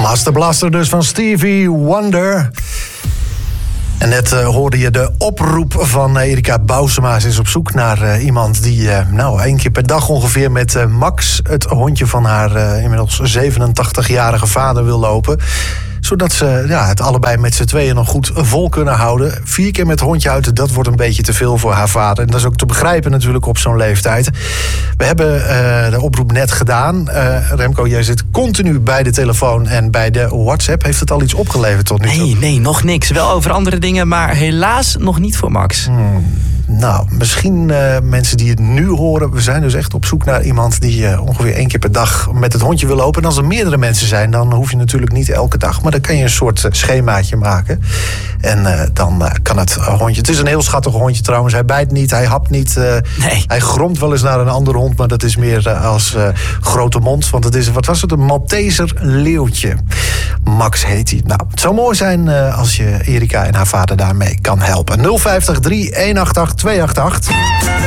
Master Blaster dus van Stevie Wonder. En net hoorde je de oproep van Erika Bousema. Ze is op zoek naar iemand die 1 keer per dag ongeveer met Max, het hondje van haar inmiddels 87-jarige vader, wil lopen. Zodat ze het allebei met z'n tweeën nog goed vol kunnen houden. 4 keer met het hondje uit, dat wordt een beetje te veel voor haar vader. En dat is ook te begrijpen natuurlijk op zo'n leeftijd. We hebben de oproep net gedaan. Remco, jij zit continu bij de telefoon en bij de WhatsApp. Heeft het al iets opgeleverd tot nu toe? Nee, nog niks. Wel over andere dingen, maar helaas nog niet voor Max. Nou, misschien mensen die het nu horen. We zijn dus echt op zoek naar iemand die ongeveer 1 keer per dag met het hondje wil lopen. En als er meerdere mensen zijn, dan hoef je natuurlijk niet elke dag. Maar dan kan je een soort schemaatje maken. En dan kan het hondje... Het is een heel schattig hondje trouwens. Hij bijt niet, hij hapt niet. Nee. Hij gromt wel eens naar een andere hond. Maar dat is meer als grote mond. Want het is, wat was het, een Malteser leeuwtje. Max heet hij. Nou, het zou mooi zijn als je Erika en haar vader daarmee kan helpen. 050 3188 288.